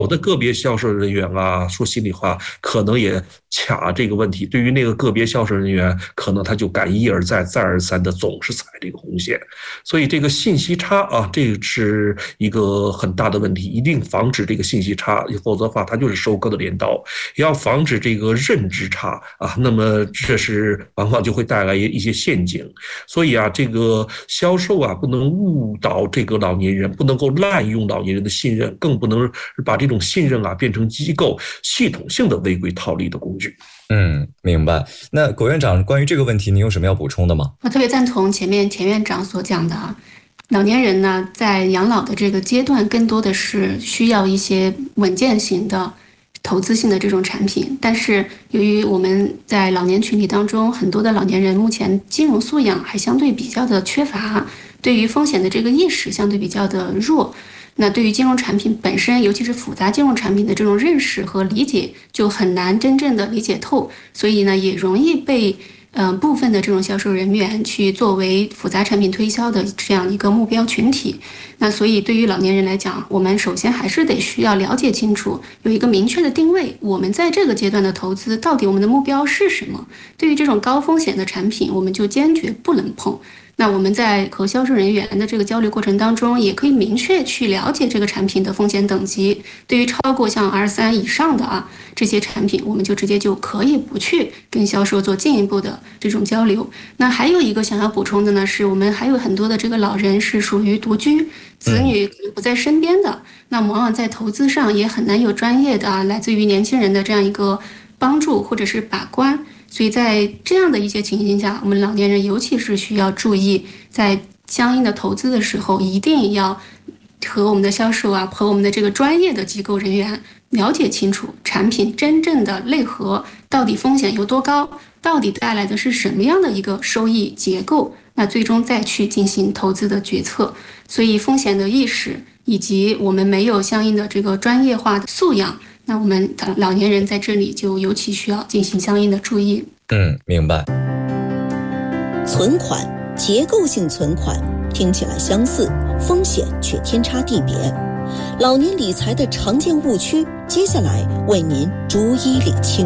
有的个别销售人员啊，说心里话，可能也卡这个问题。对于那个个别销售人员，可能他就敢一而再、再而三的总是踩这个红线。所以这个信息差啊，这是一个很大的问题，一定防止这个信息差，否则的话，它就是收割的镰刀。也要防止这个认知差啊，那么这是往往就会带来一些陷阱。所以啊，这个销售啊，不能误导这个老年人，不能够滥用老年人的信任，更不能把这种信任啊变成机构系统性的违规套利的工具。 明白。那苟院长，关于这个问题，您有什么要补充的吗？ 我特别赞同前面田院长所讲的啊，老年人呢在养老的这个阶段，更多的是需要一些稳健型的投资性的这种产品，但是由于我们在老年群体当中，很多的老年人目前金融素养还相对比较的缺乏，对于风险的这个意识相对比较的弱。那对于金融产品本身，尤其是复杂金融产品的这种认识和理解，就很难真正的理解透，所以呢，也容易被部分的这种销售人员去作为复杂产品推销的这样一个目标群体。那所以对于老年人来讲，我们首先还是得需要了解清楚，有一个明确的定位，我们在这个阶段的投资到底我们的目标是什么。对于这种高风险的产品，我们就坚决不能碰。那我们在和销售人员的这个交流过程当中，也可以明确去了解这个产品的风险等级。对于超过像 R3 以上的这些产品，我们就直接就可以不去跟销售做进一步的这种交流。那还有一个想要补充的呢，是我们还有很多的这个老人是属于独居，子女可能不在身边的，那往往在投资上也很难有专业的来自于年轻人的这样一个帮助或者是把关。所以在这样的一些情形下，我们老年人尤其是需要注意，在相应的投资的时候，一定要和我们的销售和我们的这个专业的机构人员了解清楚产品真正的内核，到底风险有多高，到底带来的是什么样的一个收益结构，那最终再去进行投资的决策。所以风险的意识以及我们没有相应的这个专业化的素养，那我们的老年人在这里就尤其需要进行相应的注意。 明白。 存款、结构性存款听起来相似，风险却天差地别。老年理财的常见误区，接下来为您逐一理清。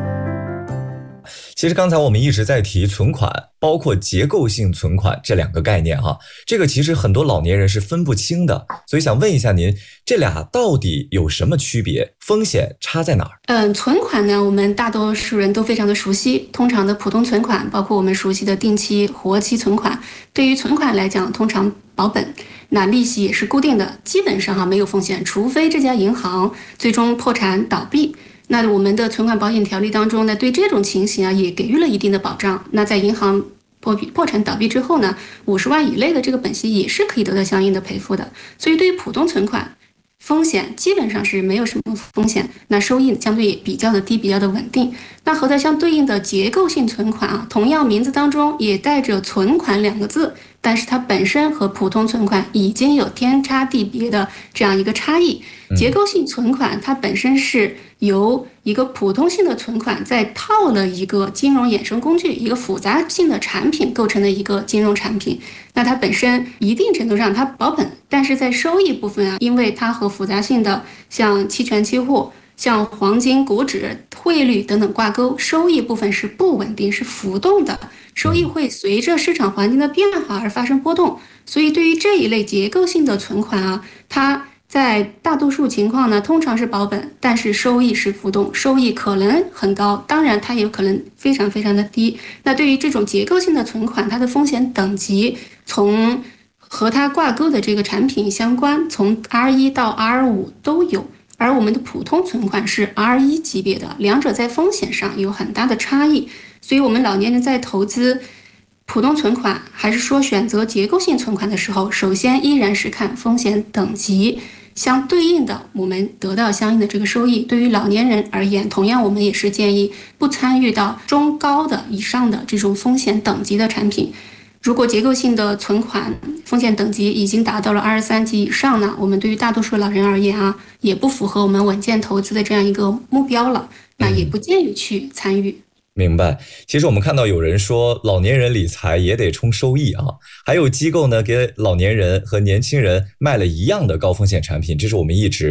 其实刚才我们一直在提存款，包括结构性存款这两个概念哈，这个其实很多老年人是分不清的，所以想问一下您，这俩到底有什么区别？风险差在哪儿？ 存款呢，我们大多数人都非常的熟悉，通常的普通存款，包括我们熟悉的定期、活期存款。对于存款来讲，通常保本，那利息也是固定的，基本上没有风险，除非这家银行最终破产倒闭。那我们的存款保险条例当中呢，对这种情形也给予了一定的保障。那在银行破产倒闭之后呢，50万以内的这个本息也是可以得到相应的赔付的。所以对于普通存款，风险基本上是没有什么风险，那收益相对也比较的低，比较的稳定。那和它相对应的结构性存款同样名字当中也带着存款2个字，但是它本身和普通存款已经有天差地别的这样一个差异。结构性存款它本身是由一个普通性的存款再套了一个金融衍生工具，一个复杂性的产品构成的一个金融产品。那它本身一定程度上它保本，但是在收益部分因为它和复杂性的像期权期货、像黄金、股指、汇率等等挂钩，收益部分是不稳定，是浮动的，收益会随着市场环境的变化而发生波动。所以对于这一类结构性的存款它在大多数情况呢，通常是保本，但是收益是浮动，收益可能很高，当然它也有可能非常非常的低。那对于这种结构性的存款，它的风险等级从和它挂钩的这个产品相关，从 R1 到 R5 都有。而我们的普通存款是 R1 级别的，两者在风险上有很大的差异。所以我们老年人在投资普通存款还是说选择结构性存款的时候，首先依然是看风险等级，相对应的我们得到相应的这个收益。对于老年人而言，同样我们也是建议不参与到中高的以上的这种风险等级的产品。如果结构性的存款风险等级已经达到了23级以上呢，我们对于大多数老人而言也不符合我们稳健投资的这样一个目标了，那也不建议去参与。 明白。其实我们看到有人说老年人理财也得冲收益还有机构呢给老年人和年轻人卖了一样的高风险产品，这是我们一直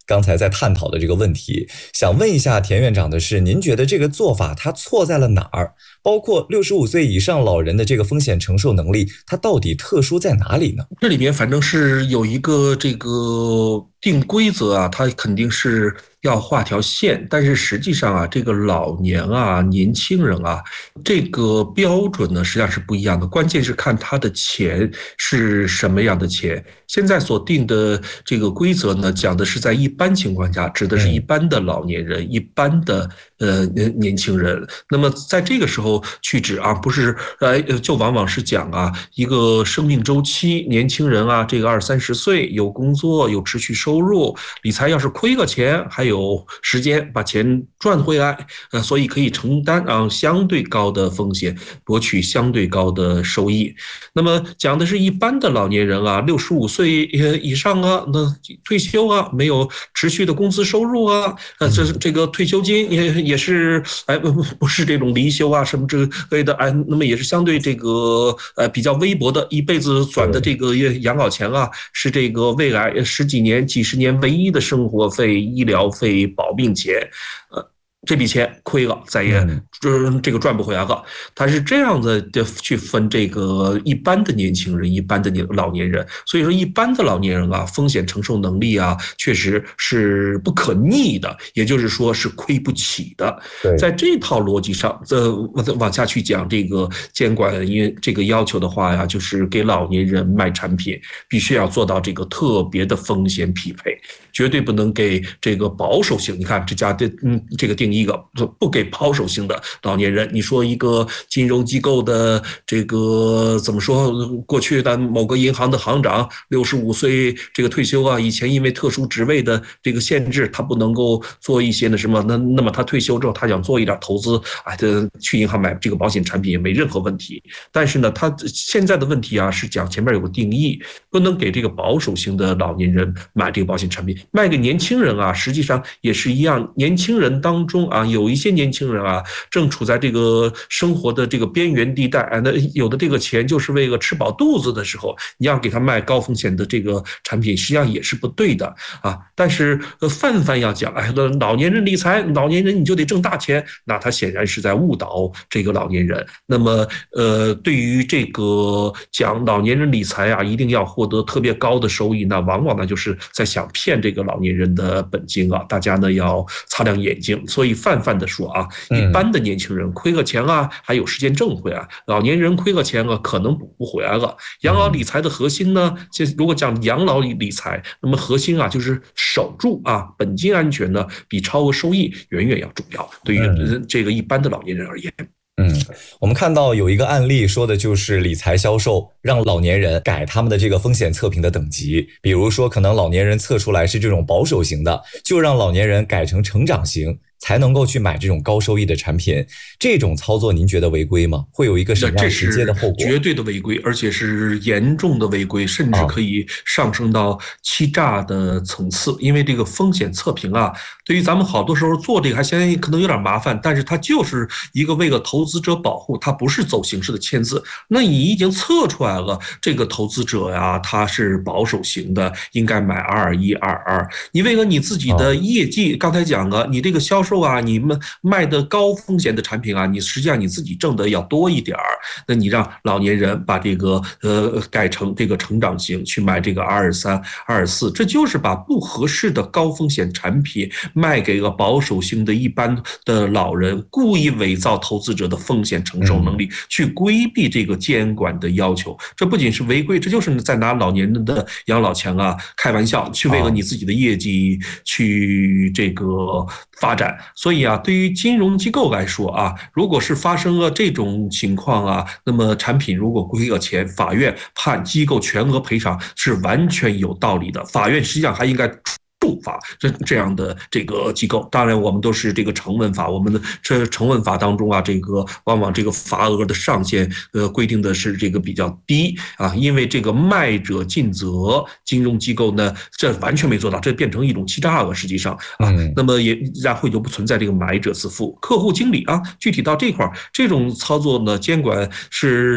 刚才在探讨的这个问题。想问一下田院长的是，您觉得这个做法它错在了哪儿？包括65岁以上老人的这个风险承受能力，它到底特殊在哪里呢？ 这里面反正是有一个这个定规则啊，它肯定是要画条线，但是实际上啊，这个老年啊、年轻人啊，这个标准呢实际上是不一样的，关键是看他的钱是什么样的钱。现在所定的这个规则呢，讲的是在一般情况下，指的是一般的老年人、一般的年轻人。那么在这个时候去指啊，不是就往往是讲啊一个生命周期，年轻人啊，这个20-30岁有工作有持续收入，理财要是亏个钱，还有时间把钱赚回来，所以可以承担相对高的风险，博取相对高的收益。那么讲的是一般的老年人啊，65岁以上啊，那退休啊，没有持续的工资收入啊，这个退休金也是不是这种离休啊什么之类的，那么也是相对这个比较微薄的，一辈子攒的这个养老钱啊，是这个未来十几年、几十年唯一的生活费、医疗费、保命钱，这笔钱亏了，再也这个赚不回来了。他是这样的去分这个一般的年轻人、一般的老年人。所以说，一般的老年人啊，风险承受能力啊，确实是不可逆的，也就是说是亏不起的。在这套逻辑上，往下去讲这个监管因为这个要求的话呀，就是给老年人卖产品，必须要做到这个特别的风险匹配，绝对不能给这个保守型。你看这家的这个定义。一个不给保守型的老年人，你说一个金融机构的这个怎么说？过去的某个银行的行长65岁这个退休啊，以前因为特殊职位的这个限制，他不能够做一些什么，那么他退休之后，他想做一点投资，去银行买这个保险产品也没任何问题。但是呢，他现在的问题啊，是讲前面有个定义，不能给这个保守型的老年人买这个保险产品，卖给年轻人啊，实际上也是一样，年轻人当中有一些年轻人啊，正处在这个生活的这个边缘地带，那有的这个钱就是为了吃饱肚子的时候，你要给他卖高风险的这个产品，实际上也是不对的啊。但是泛要讲，老年人理财，老年人你就得挣大钱，那他显然是在误导这个老年人。那么对于这个讲老年人理财啊，一定要获得特别高的收益，那往往呢就是在想骗这个老年人的本金啊，大家呢要擦亮眼睛。所以泛的说啊，一般的年轻人亏个钱啊，还有时间挣回来；老年人亏个钱啊，可能补不回来了。养老理财的核心呢，如果讲养老理财，那么核心啊就是守住本金安全呢，比超额收益远远要重要。对于这个一般的老年人而言。 我们看到有一个案例说的就是理财销售让老年人改他们的这个风险测评的等级，比如说可能老年人测出来是这种保守型的，就让老年人改成成长型，才能够去买这种高收益的产品。这种操作您觉得违规吗？会有一个什么样直接的后果？ 绝对的违规，而且是严重的违规，甚至可以上升到欺诈的层次。因为这个风险测评啊，对于咱们好多时候做这个还嫌可能有点麻烦，但是它就是一个为了投资者保护，它不是走形式的签字。那你已经测出来了，这个投资者呀，他是保守型的，应该买221、22。你为了你自己的业绩，刚才讲了，你这个销售啊，你们卖的高风险的产品啊，你实际上你自己挣的要多一点儿。那你让老年人把这个改成这个成长型去买这个223、224，这就是把不合适的高风险产品卖给了保守型的一般的老人，故意伪造投资者的风险承受能力，去规避这个监管的要求。这不仅是违规，这就是在拿老年人的养老钱啊开玩笑，去为了你自己的业绩去这个发展。所以啊，对于金融机构来说啊，如果是发生了这种情况啊，那么产品如果亏了钱，法院判机构全额赔偿是完全有道理的。法院实际上还应该重罚这样的这个机构。当然我们都是这个成文法，我们的这成文法当中啊，这个往往这个罚额的上限规定的是这个比较低啊，因为这个卖者尽责，金融机构呢这完全没做到，这变成一种欺诈了。实际上啊，那么也然后就不存在这个买者自负。客户经理啊，具体到这块这种操作呢，监管是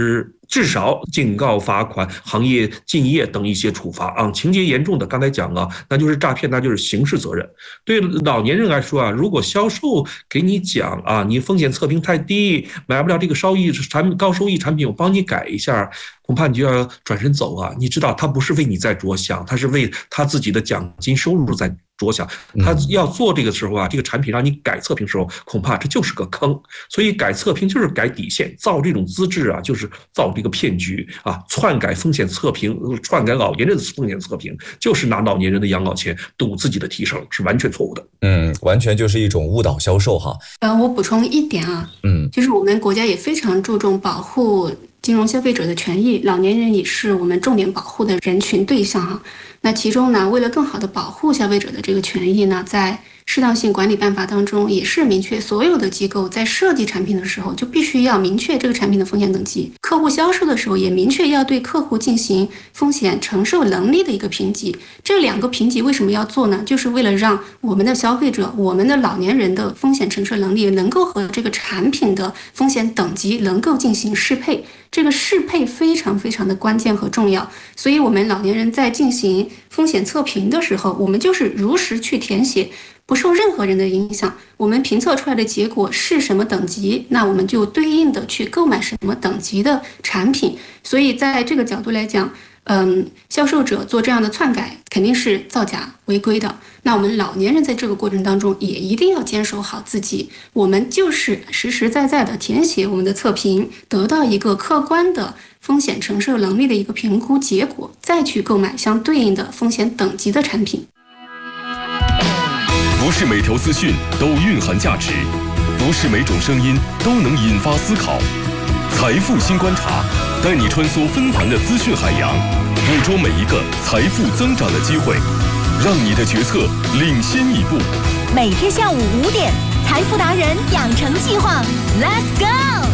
至少警告、罚款、行业禁业等一些处罚啊。情节严重的，刚才讲了，那就是诈骗，那就是刑事责任。对老年人来说啊，如果销售给你讲啊，你风险测评太低，买不了这个高收益产品，我帮你改一下，恐怕你就要转身走啊。你知道他不是为你在着想，他是为他自己的奖金收入在着想。他要做这个时候啊，这个产品让你改测评的时候，恐怕这就是个坑。所以改测评就是改底线，造这种资质啊，就是造这个骗局啊，篡改风险测评，篡改老年人的风险测评，就是拿老年人的养老钱赌自己的提升，是完全错误的。 完全就是一种误导销售哈。 我补充一点啊，就是我们国家也非常注重保护金融消费者的权益，老年人也是我们重点保护的人群对象哈。那其中呢，为了更好的保护消费者的这个权益呢，在适当性管理办法当中也是明确，所有的机构在设计产品的时候就必须要明确这个产品的风险等级，客户销售的时候也明确要对客户进行风险承受能力的一个评级。这两个评级为什么要做呢？就是为了让我们的消费者，我们的老年人的风险承受能力能够和这个产品的风险等级能够进行适配。这个适配非常非常的关键和重要，所以我们老年人在进行风险测评的时候，我们就是如实去填写，不受任何人的影响。我们评测出来的结果是什么等级，那我们就对应的去购买什么等级的产品。所以在这个角度来讲，销售者做这样的篡改肯定是造假违规的。那我们老年人在这个过程当中也一定要坚守好自己，我们就是实实在在的填写我们的测评，得到一个客观的风险承受能力的一个评估结果，再去购买相对应的风险等级的产品。 不是每条资讯都蕴含价值，不是每种声音都能引发思考。财富新观察，带你穿梭纷繁的资讯海洋，捕捉每一个财富增长的机会，让你的决策领先一步。 每天下午5点，财富达人养成计划 ，Let's go！